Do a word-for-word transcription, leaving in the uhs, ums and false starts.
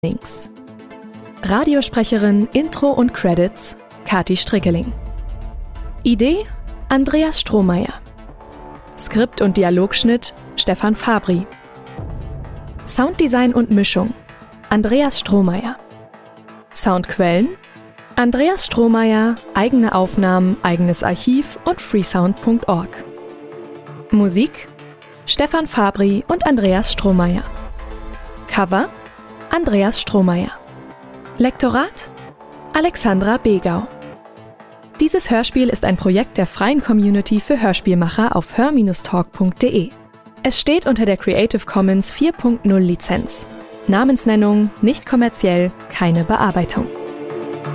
Links. Radiosprecherin, Intro und Credits Kathi Strickeling. Idee Andreas Strohmeier. Skript und Dialogschnitt Stefan Fabri. Sounddesign und Mischung Andreas Strohmeier. Soundquellen Andreas Strohmeier, eigene Aufnahmen, eigenes Archiv und freesound punkt org. Musik Stefan Fabri und Andreas Strohmeier. Cover Andreas Strohmeier. Lektorat Alexandra Begau. Dieses Hörspiel ist ein Projekt der freien Community für Hörspielmacher auf hör Bindestrich talk punkt de. Es steht unter der Creative Commons vier Punkt null Lizenz. Namensnennung nicht kommerziell, keine Bearbeitung.